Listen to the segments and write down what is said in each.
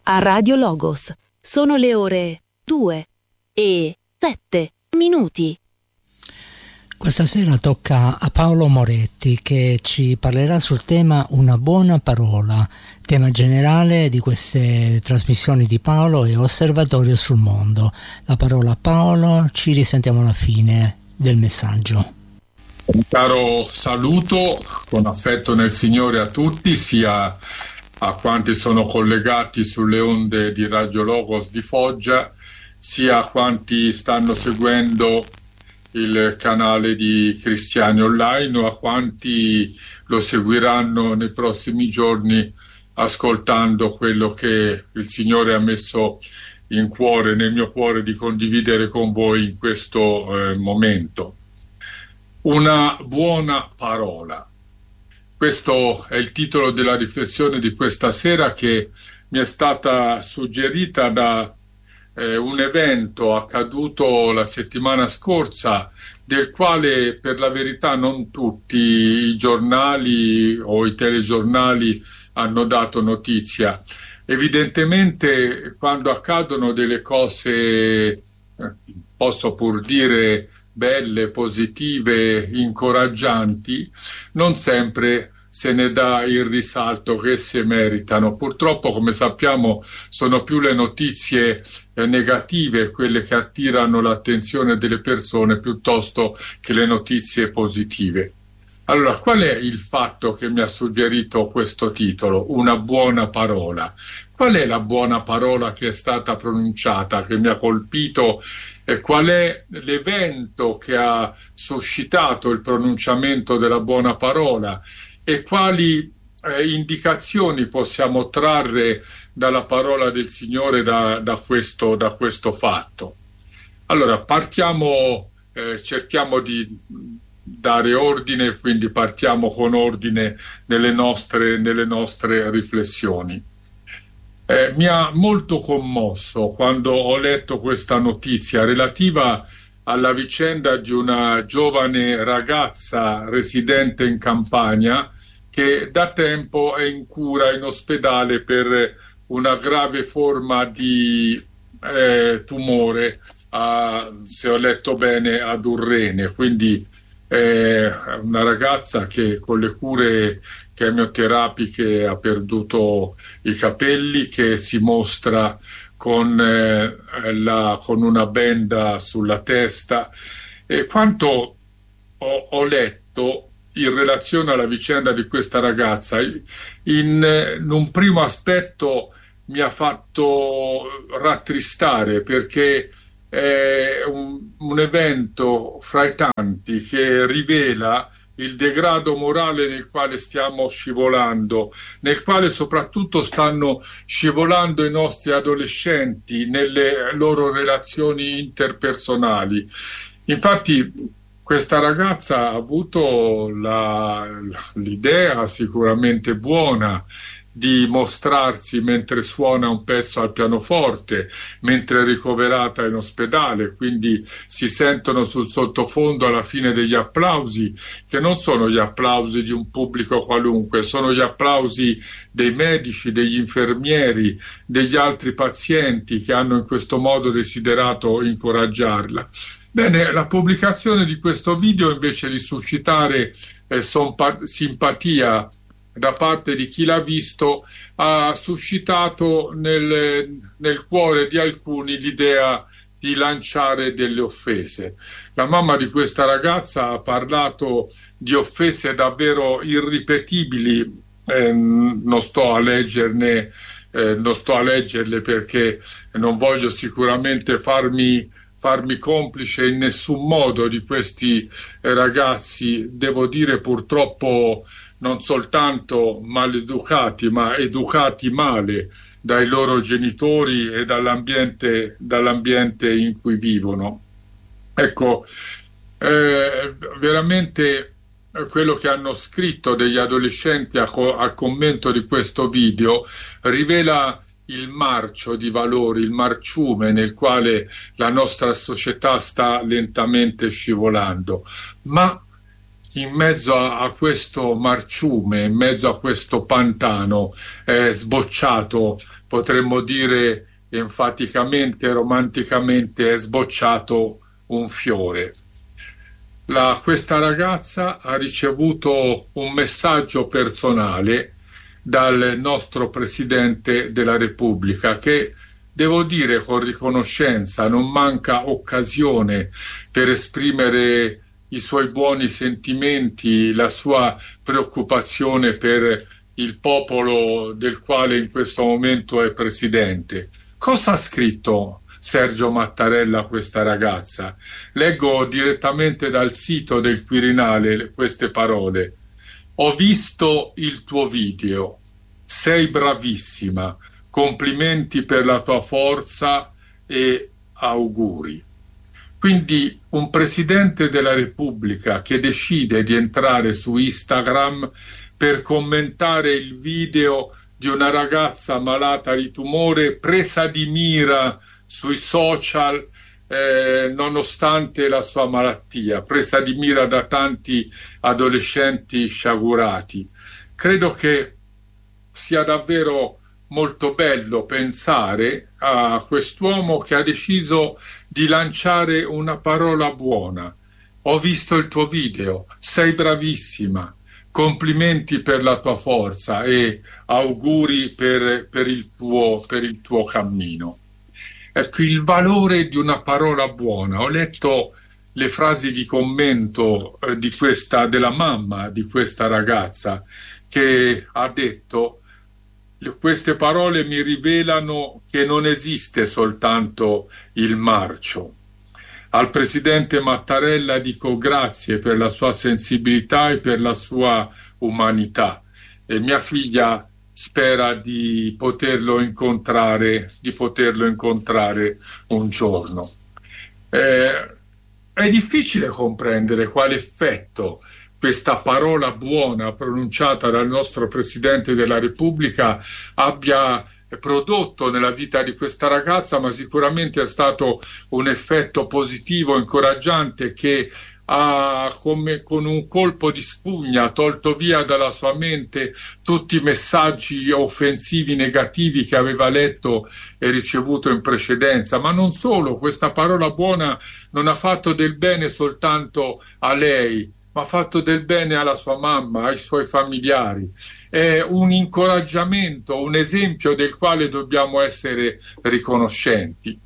a Radio Logos. Sono le ore 2:07. Questa sera tocca a Paolo Moretti, che ci parlerà sul tema Una buona parola, tema generale di queste trasmissioni di Paolo e Osservatorio sul mondo. La parola a Paolo, ci risentiamo alla fine del messaggio. Un caro saluto con affetto nel Signore a tutti, sia a quanti sono collegati sulle onde di Radio Logos di Foggia, sia a quanti stanno seguendo il canale di Cristiani Online o a quanti lo seguiranno nei prossimi giorni ascoltando quello che il Signore ha messo in cuore, nel mio cuore, di condividere con voi in questo momento. Una buona parola. Questo è il titolo della riflessione di questa sera, che mi è stata suggerita da un evento accaduto la settimana scorsa, del quale per la verità non tutti i giornali o i telegiornali hanno dato notizia. Evidentemente, quando accadono delle cose, posso pur dire, belle, positive, incoraggianti, non sempre se ne dà il risalto che esse meritano. Purtroppo, come sappiamo, sono più le notizie negative quelle che attirano l'attenzione delle persone piuttosto che le notizie positive. Allora, qual è il fatto che mi ha suggerito questo titolo? Una buona parola. Qual è la buona parola che è stata pronunciata, che mi ha colpito? E qual è l'evento che ha suscitato il pronunciamento della buona parola? E quali indicazioni possiamo trarre dalla parola del Signore da questo fatto? Allora, cerchiamo di dare ordine, quindi partiamo con ordine nelle nostre riflessioni. Mi ha molto commosso quando ho letto questa notizia relativa alla vicenda di una giovane ragazza residente in Campania che da tempo è in cura in ospedale per una grave forma di tumore, se ho letto bene, ad un rene. Quindi una ragazza che con le cure chemioterapiche ha perduto i capelli, che si mostra con una benda sulla testa. E quanto ho letto in relazione alla vicenda di questa ragazza, in un primo aspetto mi ha fatto rattristare, perché è un evento fra i tanti che rivela il degrado morale nel quale stiamo scivolando, nel quale soprattutto stanno scivolando i nostri adolescenti nelle loro relazioni interpersonali. Infatti questa ragazza ha avuto l'idea sicuramente buona di mostrarsi mentre suona un pezzo al pianoforte, mentre è ricoverata in ospedale, quindi si sentono sul sottofondo alla fine degli applausi, che non sono gli applausi di un pubblico qualunque, sono gli applausi dei medici, degli infermieri, degli altri pazienti che hanno in questo modo desiderato incoraggiarla. Bene, la pubblicazione di questo video, invece di suscitare simpatia da parte di chi l'ha visto, ha suscitato nel cuore di alcuni l'idea di lanciare delle offese. La mamma di questa ragazza ha parlato di offese davvero irripetibili, non sto a leggerle perché non voglio sicuramente farmi complice in nessun modo di questi ragazzi, devo dire purtroppo non soltanto maleducati, ma educati male dai loro genitori e dall'ambiente in cui vivono. Ecco, veramente quello che hanno scritto degli adolescenti al commento di questo video rivela il marcio di valori, il marciume nel quale la nostra società sta lentamente scivolando. Ma in mezzo a questo marciume, in mezzo a questo pantano, è sbocciato, potremmo dire enfaticamente, romanticamente, è sbocciato un fiore. Questa ragazza ha ricevuto un messaggio personale dal nostro Presidente della Repubblica, che devo dire con riconoscenza non manca occasione per esprimere i suoi buoni sentimenti, la sua preoccupazione per il popolo del quale in questo momento è presidente. Cosa ha scritto Sergio Mattarella a questa ragazza? Leggo direttamente dal sito del Quirinale queste parole. Ho visto il tuo video, sei bravissima, complimenti per la tua forza e auguri. Quindi un Presidente della Repubblica che decide di entrare su Instagram per commentare il video di una ragazza malata di tumore presa di mira sui social nonostante la sua malattia, presa di mira da tanti adolescenti sciagurati. Credo che sia davvero molto bello pensare a quest'uomo che ha deciso di lanciare una parola buona. Ho visto il tuo video, sei bravissima, complimenti per la tua forza e auguri per il tuo cammino. Ecco, il valore di una parola buona. Ho letto le frasi di commento della mamma di questa ragazza, che ha detto: queste parole mi rivelano che non esiste soltanto il marcio. Al Presidente Mattarella dico grazie per la sua sensibilità e per la sua umanità, e mia figlia spera di poterlo incontrare un giorno. È difficile comprendere quale effetto questa parola buona pronunciata dal nostro Presidente della Repubblica abbia prodotto nella vita di questa ragazza, ma sicuramente è stato un effetto positivo, incoraggiante, che ha, come con un colpo di spugna, tolto via dalla sua mente tutti i messaggi offensivi, negativi che aveva letto e ricevuto in precedenza. Ma non solo, questa parola buona non ha fatto del bene soltanto a lei, ma ha fatto del bene alla sua mamma, ai suoi familiari. È un incoraggiamento, un esempio del quale dobbiamo essere riconoscenti.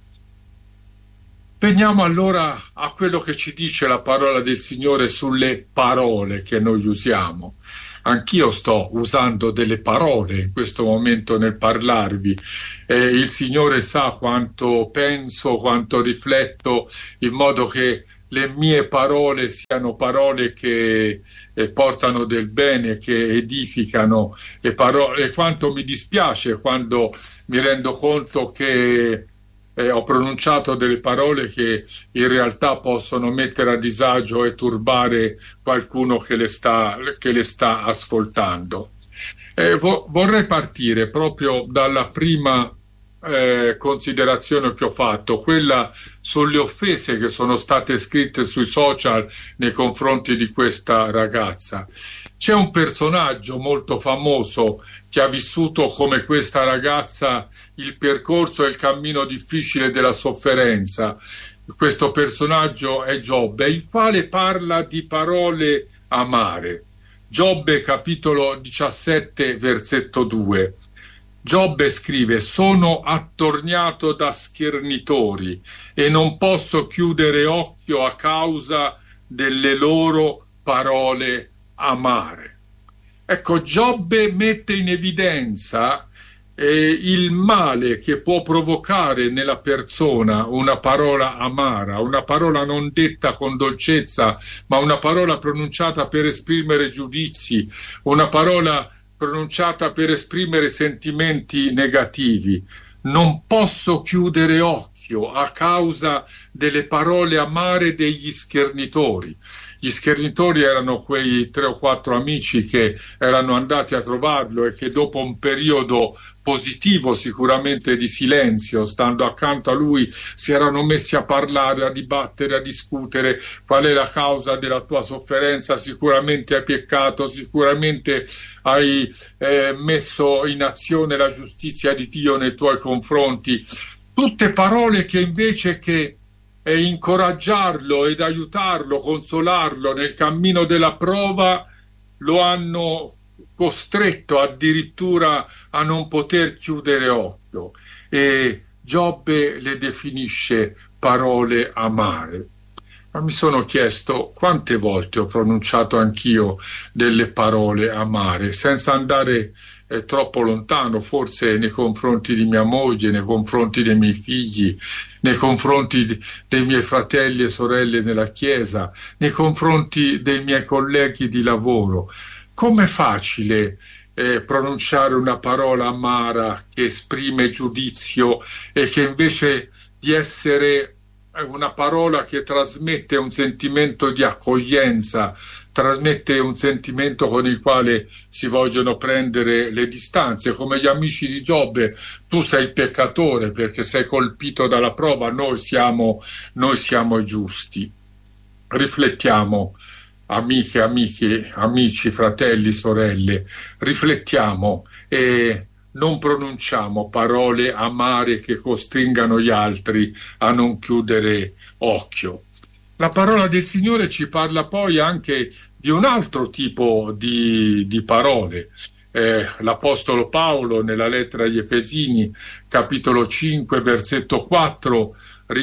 Veniamo allora a quello che ci dice la parola del Signore sulle parole che noi usiamo. Anch'io sto usando delle parole in questo momento nel parlarvi. Il Signore sa quanto penso, quanto rifletto, in modo che le mie parole siano parole che portano del bene, che edificano, e quanto mi dispiace quando mi rendo conto che ho pronunciato delle parole che in realtà possono mettere a disagio e turbare qualcuno che le sta ascoltando. Vorrei partire proprio dalla prima considerazione che ho fatto, quella sulle offese che sono state scritte sui social nei confronti di questa ragazza. C'è un personaggio molto famoso che ha vissuto come questa ragazza il percorso e il cammino difficile della sofferenza. Questo personaggio è Giobbe, il quale parla di parole amare. Giobbe, capitolo 17, versetto 2. Giobbe scrive: sono attorniato da schernitori e non posso chiudere occhio a causa delle loro parole amare. Ecco, Giobbe mette in evidenza il male che può provocare nella persona una parola amara, una parola non detta con dolcezza, ma una parola pronunciata per esprimere giudizi, una parola pronunciata per esprimere sentimenti negativi. Non posso chiudere occhio a causa delle parole amare degli schernitori. Gli schernitori erano quei 3 o 4 amici che erano andati a trovarlo e che dopo un periodo positivo sicuramente di silenzio, stando accanto a lui, si erano messi a parlare, a dibattere, a discutere qual è la causa della tua sofferenza. Sicuramente hai peccato, sicuramente hai messo in azione la giustizia di Dio nei tuoi confronti. Tutte parole che invece che incoraggiarlo ed aiutarlo, consolarlo nel cammino della prova, lo hanno costretto addirittura a non poter chiudere occhio, e Giobbe le definisce parole amare. Ma mi sono chiesto quante volte ho pronunciato anch'io delle parole amare, senza andare troppo lontano, forse nei confronti di mia moglie, nei confronti dei miei figli, nei confronti dei miei fratelli e sorelle nella Chiesa, nei confronti dei miei colleghi di lavoro. Com'è facile pronunciare una parola amara che esprime giudizio e che invece di essere una parola che trasmette un sentimento di accoglienza, trasmette un sentimento con il quale si vogliono prendere le distanze, come gli amici di Giobbe. Tu sei il peccatore perché sei colpito dalla prova, noi siamo i giusti. Riflettiamo, amiche, amici, fratelli, sorelle, riflettiamo e non pronunciamo parole amare che costringano gli altri a non chiudere occhio. La parola del Signore ci parla poi anche di un altro tipo di parole. L'Apostolo Paolo nella lettera agli Efesini, capitolo 5, versetto 4,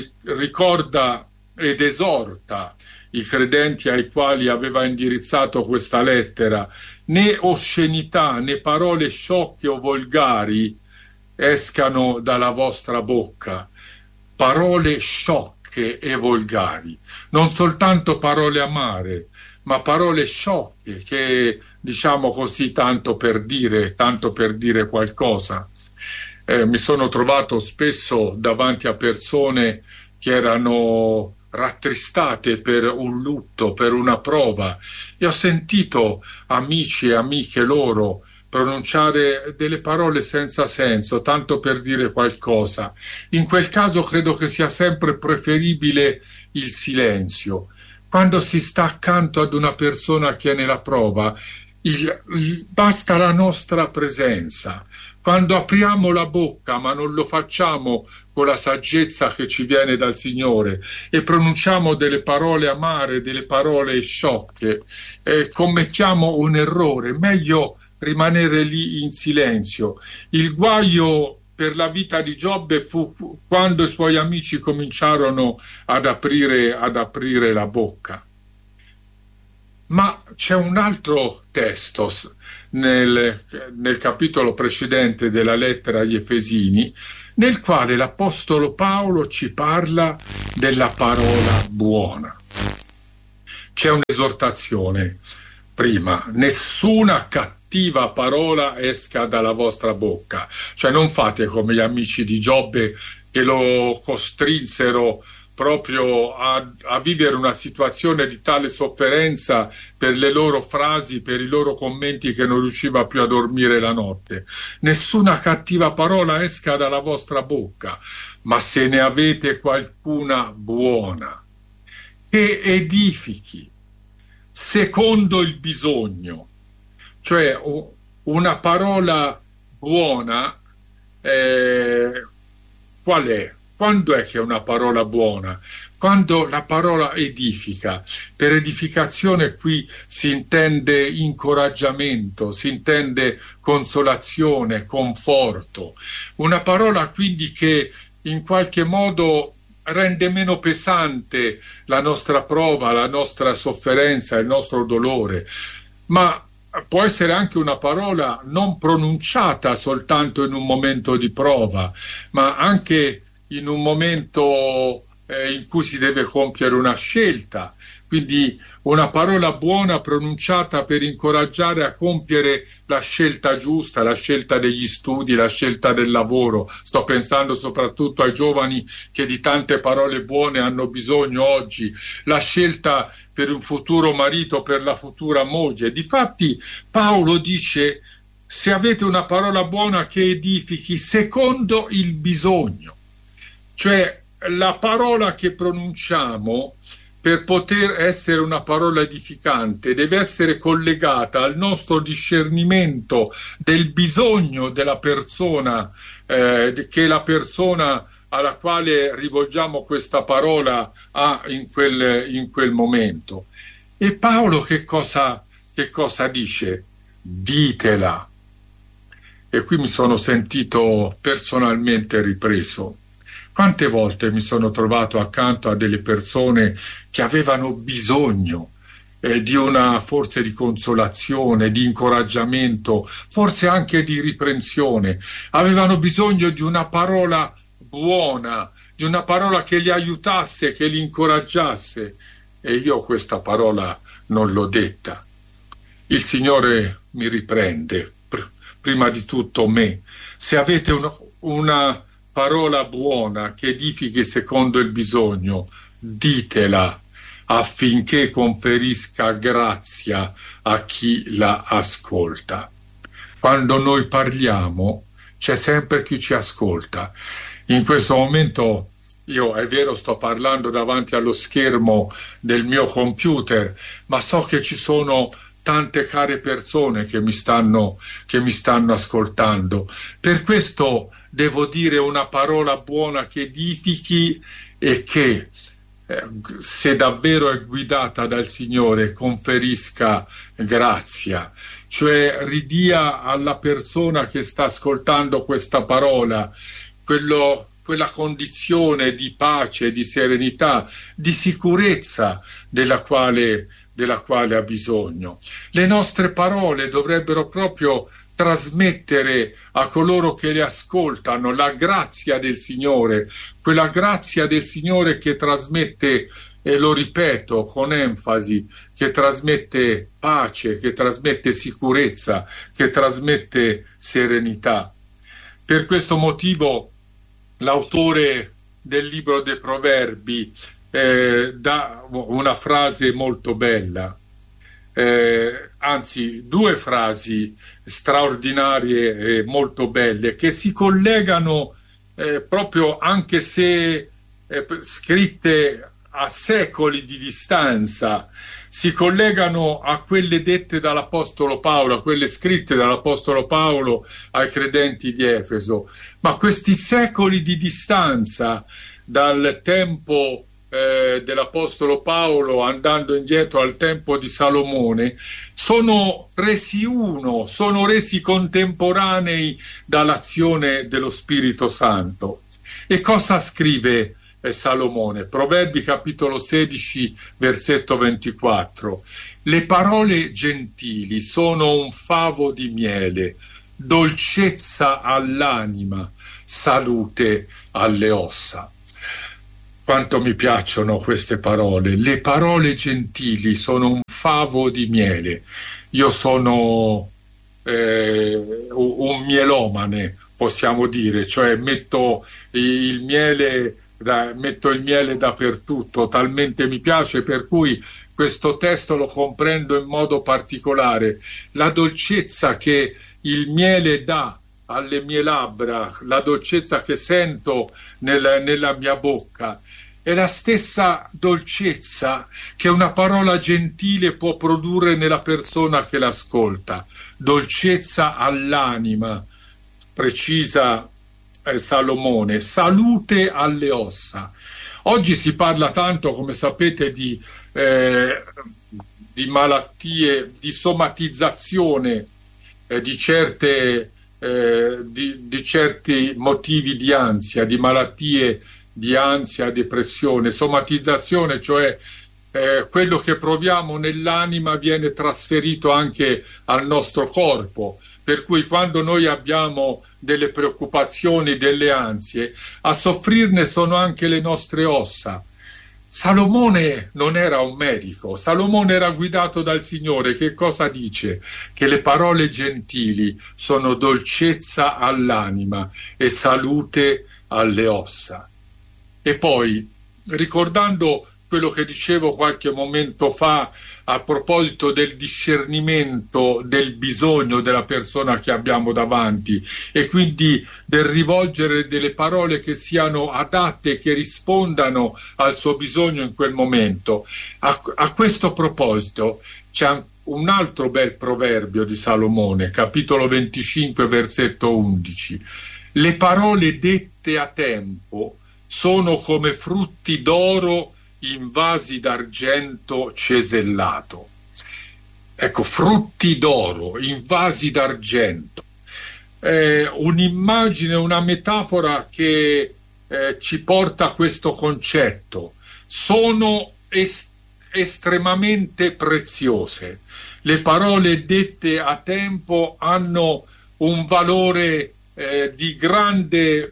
ricorda ed esorta i credenti ai quali aveva indirizzato questa lettera: né oscenità né parole sciocche o volgari escano dalla vostra bocca. Parole sciocche e volgari, non soltanto parole amare, ma parole sciocche che, diciamo così, tanto per dire qualcosa. Mi sono trovato spesso davanti a persone che erano rattristate per un lutto, per una prova, e ho sentito amici e amiche loro pronunciare delle parole senza senso, tanto per dire qualcosa. In quel caso credo che sia sempre preferibile il silenzio. Quando si sta accanto ad una persona che è nella prova, basta la nostra presenza. Quando apriamo la bocca, ma non lo facciamo con la saggezza che ci viene dal Signore, e pronunciamo delle parole amare, delle parole sciocche, commettiamo un errore. Meglio rimanere lì in silenzio. Il guaio per la vita di Giobbe fu quando i suoi amici cominciarono ad aprire la bocca. Ma c'è un altro testo nel capitolo precedente della lettera agli Efesini, nel quale l'Apostolo Paolo ci parla della parola buona. C'è un'esortazione prima: nessuna cattiva parola esca dalla vostra bocca. Cioè, non fate come gli amici di Giobbe, che lo costrinsero proprio a vivere una situazione di tale sofferenza per le loro frasi, per i loro commenti, che non riusciva più a dormire la notte. Nessuna cattiva parola esca dalla vostra bocca, ma se ne avete qualcuna buona, che edifichi secondo il bisogno. Cioè, una parola buona, qual è? Quando è che è una parola buona? Quando la parola edifica. Per edificazione qui si intende incoraggiamento, si intende consolazione, conforto. Una parola quindi che in qualche modo rende meno pesante la nostra prova, la nostra sofferenza, il nostro dolore. Ma può essere anche una parola non pronunciata soltanto in un momento di prova, ma anche in un momento in cui si deve compiere una scelta, Quindi una parola buona pronunciata per incoraggiare a compiere la scelta giusta, la scelta degli studi, la scelta del lavoro. Sto pensando soprattutto ai giovani che di tante parole buone hanno bisogno oggi, la scelta per un futuro marito, per la futura moglie. Difatti Paolo dice: se avete una parola buona che edifichi secondo il bisogno, cioè la parola che pronunciamo, per poter essere una parola edificante, deve essere collegata al nostro discernimento del bisogno della persona, che la persona alla quale rivolgiamo questa parola ha in quel momento. E Paolo che cosa dice? Ditela. E qui mi sono sentito personalmente ripreso. Quante volte mi sono trovato accanto a delle persone che avevano bisogno di una forse di consolazione, di incoraggiamento, forse anche di riprensione. Avevano bisogno di una parola buona, di una parola che li aiutasse, che li incoraggiasse. E io questa parola non l'ho detta. Il Signore mi riprende, prima di tutto me. Se avete una parola buona che edifichi secondo il bisogno, ditela affinché conferisca grazia a chi la ascolta. Quando noi parliamo c'è sempre chi ci ascolta. In questo momento io, è vero, sto parlando davanti allo schermo del mio computer, ma so che ci sono tante care persone che mi stanno ascoltando. Per questo devo dire una parola buona che edifichi e che, se davvero è guidata dal Signore, conferisca grazia, cioè ridia alla persona che sta ascoltando questa parola quella condizione di pace, di serenità, di sicurezza della quale ha bisogno. Le nostre parole dovrebbero proprio trasmettere a coloro che le ascoltano la grazia del Signore, quella grazia del Signore che trasmette, e lo ripeto con enfasi, che trasmette pace, che trasmette sicurezza, che trasmette serenità. Per questo motivo l'autore del libro dei Proverbi dà una frase molto bella, anzi due frasi straordinarie e molto belle che si collegano proprio, anche se scritte a secoli di distanza, si collegano a quelle dette dall'Apostolo Paolo, a quelle scritte dall'Apostolo Paolo ai credenti di Efeso. Ma questi secoli di distanza dal tempo dell'Apostolo Paolo, andando indietro al tempo di Salomone, sono resi uno, sono resi contemporanei dall'azione dello Spirito Santo. E cosa scrive Salomone? Proverbi capitolo 16 versetto 24: le parole gentili sono un favo di miele, dolcezza all'anima, salute alle ossa. Quanto mi piacciono queste parole. Le parole gentili sono un favo di miele. Io sono un mielomane, possiamo dire, cioè metto il miele dappertutto, talmente mi piace, per cui questo testo lo comprendo in modo particolare. La dolcezza che il miele dà alle mie labbra, la dolcezza che sento nella mia bocca, è la stessa dolcezza che una parola gentile può produrre nella persona che l'ascolta. Dolcezza all'anima, precisa Salomone, salute alle ossa. Oggi si parla tanto, come sapete, di malattie, di somatizzazione di certi motivi di ansia, di malattie di ansia, depressione. Somatizzazione, cioè quello che proviamo nell'anima viene trasferito anche al nostro corpo, per cui quando noi abbiamo delle preoccupazioni, delle ansie, a soffrirne sono anche le nostre ossa. Salomone non era un medico, Salomone era guidato dal Signore. Che cosa dice? Che le parole gentili sono dolcezza all'anima e salute alle ossa. E poi, ricordando quello che dicevo qualche momento fa a proposito del discernimento del bisogno della persona che abbiamo davanti e quindi del rivolgere delle parole che siano adatte, che rispondano al suo bisogno in quel momento. A questo proposito c'è un altro bel proverbio di Salomone, capitolo 25, versetto 11. Le parole dette a tempo sono come frutti d'oro in vasi d'argento cesellato. Ecco, frutti d'oro in vasi d'argento. Un'immagine, una metafora che ci porta a questo concetto. Sono estremamente preziose. Le parole dette a tempo hanno un valore di grande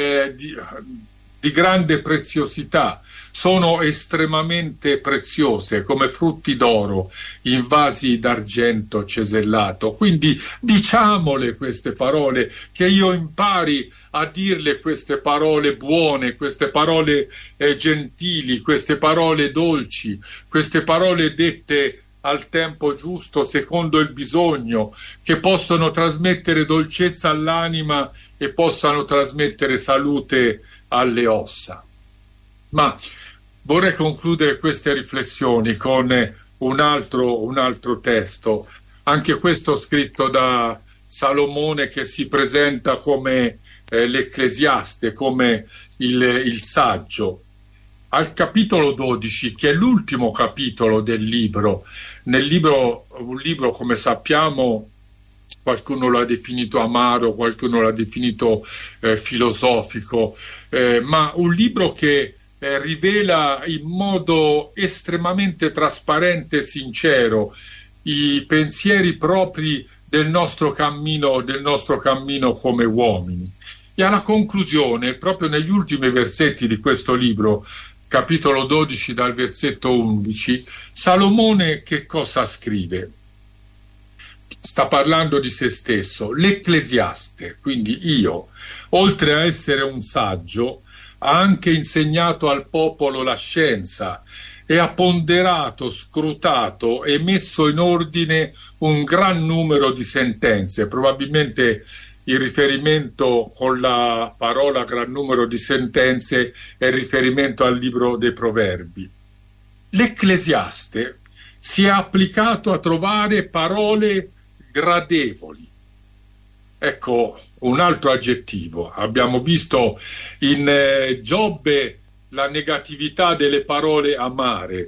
preziosità. Sono estremamente preziose come frutti d'oro in vasi d'argento cesellato. Quindi diciamole queste parole, che io impari a dirle queste parole buone, queste parole gentili, queste parole dolci, queste parole dette al tempo giusto, secondo il bisogno, che possono trasmettere dolcezza all'anima e possano trasmettere salute alle ossa. Ma vorrei concludere queste riflessioni con un altro testo, anche questo scritto da Salomone, che si presenta come l'Ecclesiaste, come il saggio. Al capitolo 12, che è l'ultimo capitolo del libro, un libro come sappiamo, qualcuno l'ha definito amaro, qualcuno l'ha definito filosofico, ma un libro che rivela in modo estremamente trasparente e sincero i pensieri propri del nostro cammino come uomini. E alla conclusione, proprio negli ultimi versetti di questo libro, capitolo 12 dal versetto 11, Salomone che cosa scrive? Sta parlando di se stesso. L'Ecclesiaste, quindi io, oltre a essere un saggio, ha anche insegnato al popolo la scienza e ha ponderato, scrutato e messo in ordine un gran numero di sentenze. Probabilmente il riferimento con la parola gran numero di sentenze è il riferimento al libro dei Proverbi. L'Ecclesiaste si è applicato a trovare parole gradevoli. Ecco un altro aggettivo. Abbiamo visto in Giobbe la negatività delle parole amare,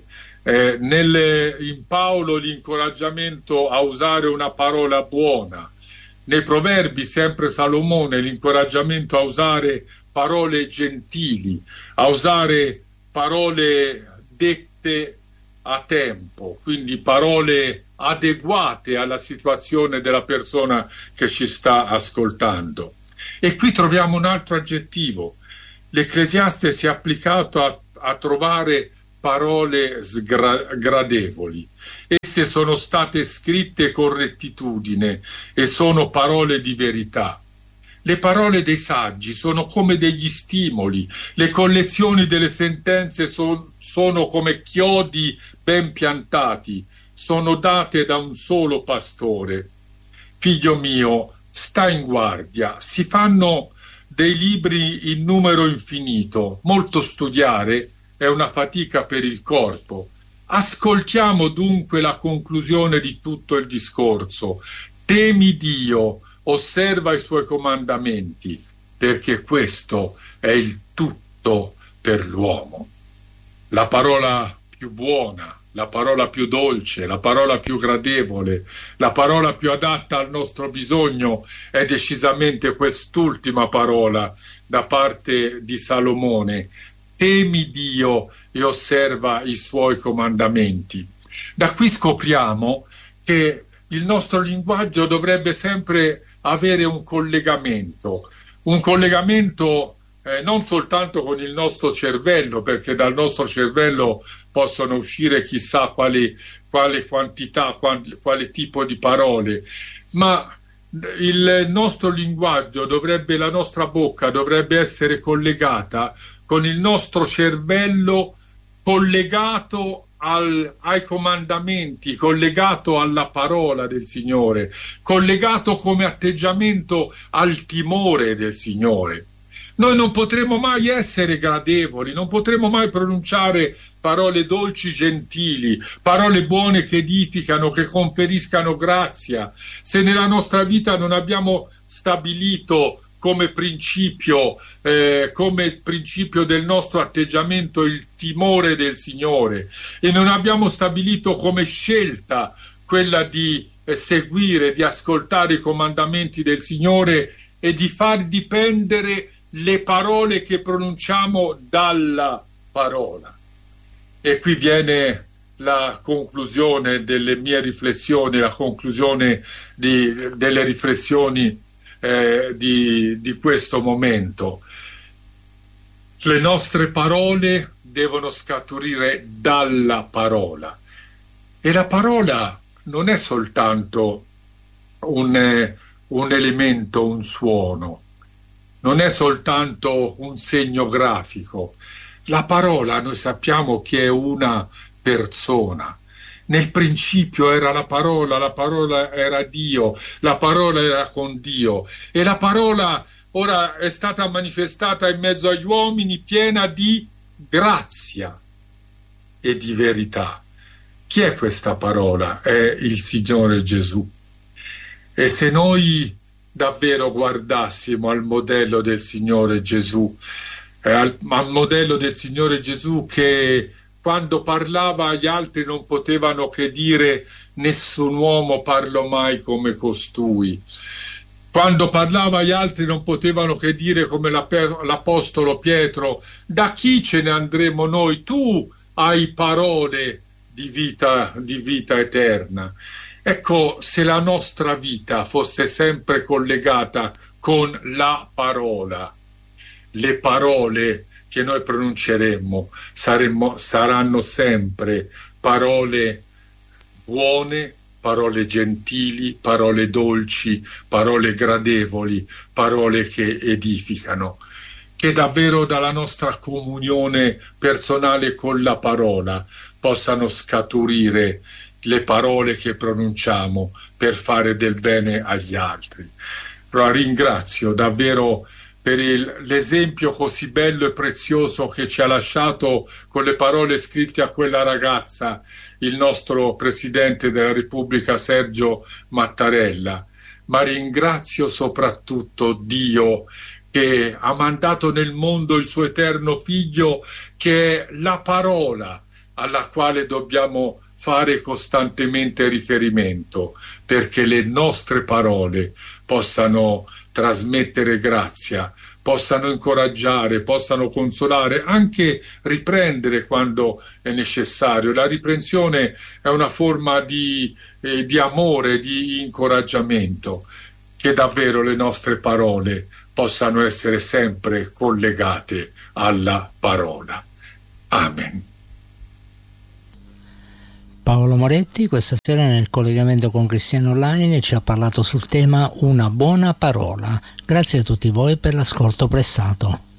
in Paolo l'incoraggiamento a usare una parola buona, nei Proverbi sempre Salomone l'incoraggiamento a usare parole gentili, a usare parole dette a tempo, quindi parole adeguate alla situazione della persona che ci sta ascoltando. E qui troviamo un altro aggettivo. L'Ecclesiaste si è applicato a trovare parole gradevoli. Esse sono state scritte con rettitudine e sono parole di verità. Le parole dei saggi sono come degli stimoli, le collezioni delle sentenze sono come chiodi ben piantati, sono date da un solo pastore. Figlio mio, sta in guardia, si fanno dei libri in numero infinito, molto studiare è una fatica per il corpo. Ascoltiamo dunque la conclusione di tutto il discorso. Temi Dio, osserva i suoi comandamenti, perché questo è il tutto per l'uomo. La parola più buona, la parola più dolce, la parola più gradevole, la parola più adatta al nostro bisogno è decisamente quest'ultima parola da parte di Salomone. Temi Dio e osserva i suoi comandamenti. Da qui scopriamo che il nostro linguaggio dovrebbe sempre avere un collegamento non soltanto con il nostro cervello, perché dal nostro cervello possono uscire chissà quale quantità, quale tipo di parole, ma il nostro linguaggio la nostra bocca dovrebbe essere collegata con il nostro cervello, collegato ai comandamenti, collegato alla parola del Signore, collegato come atteggiamento al timore del Signore. Noi non potremo mai essere gradevoli, non potremo mai pronunciare parole dolci, gentili, parole buone che edificano, che conferiscano grazia, se nella nostra vita non abbiamo stabilito come principio del nostro atteggiamento il timore del Signore, e non abbiamo stabilito come scelta quella di seguire, di ascoltare i comandamenti del Signore e di far dipendere le parole che pronunciamo dalla parola. E qui viene la conclusione delle mie riflessioni, la conclusione delle riflessioni di questo momento. Le nostre parole devono scaturire dalla parola, e la parola non è soltanto un elemento, un suono, non è soltanto un segno grafico. La parola, noi sappiamo che è una persona. Nel principio era la parola era Dio, la parola era con Dio, e la parola ora è stata manifestata in mezzo agli uomini, piena di grazia e di verità. Chi è questa parola? È il Signore Gesù. E se noi davvero guardassimo al modello del Signore Gesù, al modello del Signore Gesù, che quando parlava gli altri non potevano che dire: nessun uomo parlò mai come costui. Quando parlava gli altri non potevano che dire come l'Apostolo Pietro: da chi ce ne andremo noi? Tu hai parole di vita eterna. Ecco, se la nostra vita fosse sempre collegata con la parola, le parole che noi pronunceremmo saranno sempre parole buone, parole gentili, parole dolci, parole gradevoli, parole che edificano, che davvero dalla nostra comunione personale con la parola possano scaturire le parole che pronunciamo per fare del bene agli altri. Allora, ringrazio davvero per l'esempio così bello e prezioso che ci ha lasciato con le parole scritte a quella ragazza il nostro Presidente della Repubblica Sergio Mattarella, ma ringrazio soprattutto Dio che ha mandato nel mondo il suo eterno Figlio, che è la parola alla quale dobbiamo fare costantemente riferimento, perché le nostre parole possano trasmettere grazia, possano incoraggiare, possano consolare, anche riprendere quando è necessario. La riprensione è una forma di amore, di incoraggiamento. Che davvero le nostre parole possano essere sempre collegate alla parola. Amen. Paolo Moretti questa sera nel collegamento con Cristiano Online ci ha parlato sul tema Una buona parola. Grazie a tutti voi per l'ascolto prestato.